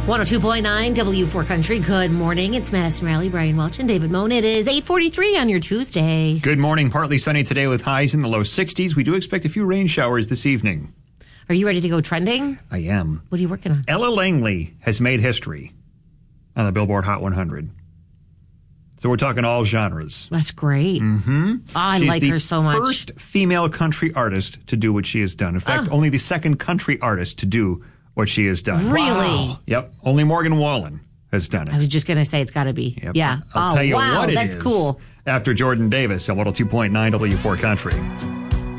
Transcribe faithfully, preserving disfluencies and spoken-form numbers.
one oh two point nine W four Country. Good morning. It's Madison Raleigh, Brian Welch, and David Moan. It is eight forty-three on your Tuesday. Good morning. Partly sunny today with highs in the low sixties. We do expect a few rain showers this evening. Are you ready to go trending? I am. What are you working on? Ella Langley has made history on the Billboard Hot one hundred. So we're talking all genres. That's great. Mm-hmm. Oh, I She's like her so much. the first female country artist to do what she has done. In fact, Oh. only the second country artist to do what she has done. Really? Wow. Yep. Only Morgan Wallen has done it. I was just going to say it's got to be. Yep. Yeah. I'll oh, tell you wow, what it that's is cool. After Jordan Davis at one oh two point nine W four Country.